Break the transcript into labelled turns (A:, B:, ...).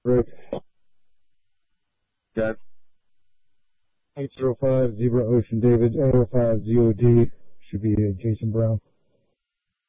A: break.
B: Okay.
A: 805 Zebra Ocean David 005 ZOD should be Jason Brown.